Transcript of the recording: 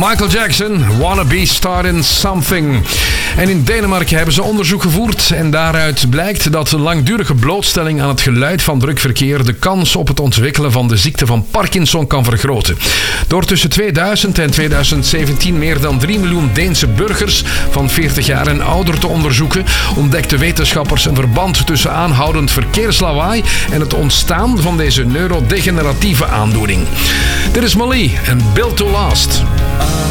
Michael Jackson, Wanna Be Starting Something. En in Denemarken hebben ze onderzoek gevoerd en daaruit blijkt dat langdurige blootstelling aan het geluid van druk verkeer de kans op het ontwikkelen van de ziekte van Parkinson kan vergroten. Door tussen 2000 en 2017 meer dan 3 miljoen Deense burgers van 40 jaar en ouder te onderzoeken, ontdekten wetenschappers een verband tussen aanhoudend verkeerslawaai en het ontstaan van deze neurodegeneratieve aandoening. Dit is Molly en Built to Last.